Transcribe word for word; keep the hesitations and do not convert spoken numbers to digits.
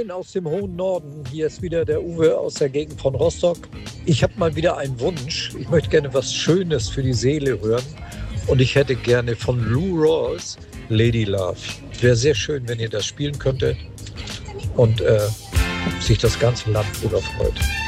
Moin aus dem hohen Norden. Hier ist wieder der Uwe aus der Gegend von Rostock. Ich habe mal wieder einen Wunsch. Ich möchte gerne was Schönes für die Seele hören. Und ich hätte gerne von Lou Rawls Lady Love. Wäre sehr schön, wenn ihr das spielen könntet und äh, sich das ganze Land drüber freut.